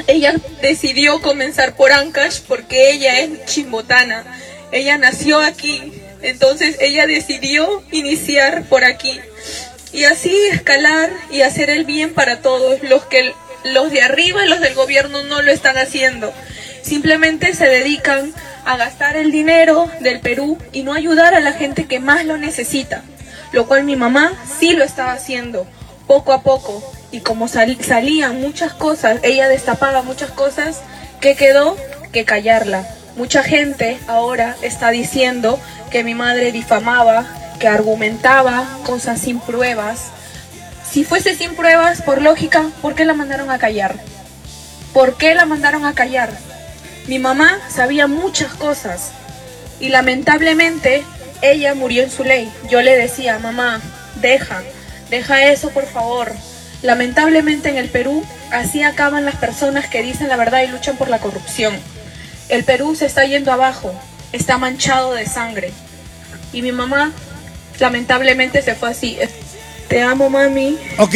ella decidió comenzar por Ancash porque ella es chimbotana. Ella nació aquí, entonces ella decidió iniciar por aquí. Y así escalar y hacer el bien para todos. Los de arriba y los del gobierno no lo están haciendo. Simplemente se dedican a gastar el dinero del Perú y no ayudar a la gente que más lo necesita. Lo cual mi mamá sí lo estaba haciendo, poco a poco. Y como salían muchas cosas, ella destapaba muchas cosas, ¿qué quedó? Que callarla. Mucha gente ahora está diciendo que mi madre difamaba, que argumentaba cosas sin pruebas. Si fuese sin pruebas, por lógica, ¿por qué la mandaron a callar? ¿Por qué la mandaron a callar? Mi mamá sabía muchas cosas y lamentablemente ella murió en su ley. Yo le decía, mamá, deja eso por favor. Lamentablemente en el Perú así acaban las personas que dicen la verdad y luchan por la corrupción. El Perú se está yendo abajo, está manchado de sangre. Y mi mamá lamentablemente se fue así. Te amo, mami. Ok.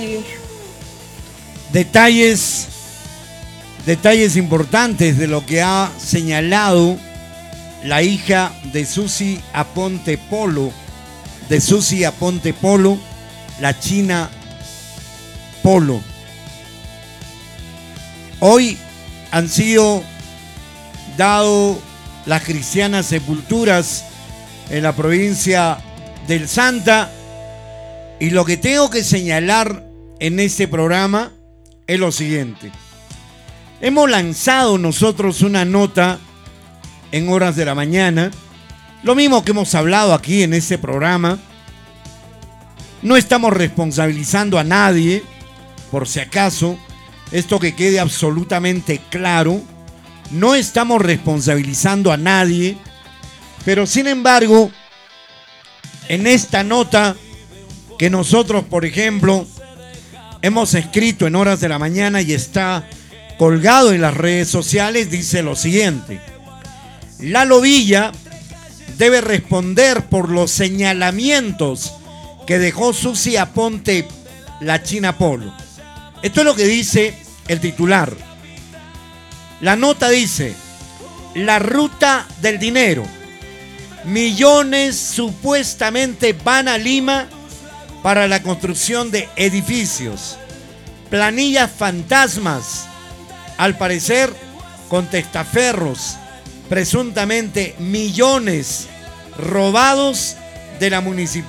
Detalles importantes de lo que ha señalado la hija de Susi Aponte Polo, la China Polo. Hoy han sido dadas las cristianas sepulturas en la provincia del Santa, y lo que tengo que señalar en este programa es lo siguiente. Hemos lanzado nosotros una nota en horas de la mañana, lo mismo que hemos hablado aquí en este programa. No estamos responsabilizando a nadie, por si acaso, esto que quede absolutamente claro. No estamos responsabilizando a nadie, pero sin embargo, en esta nota que nosotros, por ejemplo, hemos escrito en horas de la mañana y está colgado en las redes sociales, dice lo siguiente: Lalo Villa debe responder por los señalamientos que dejó Susi Aponte, la China Polo. Esto es lo que dice el titular. La nota dice: la ruta del dinero. Millones supuestamente van a Lima para la construcción de edificios. Planillas fantasmas, al parecer con testaferros. Presuntamente millones robados de la municipalidad.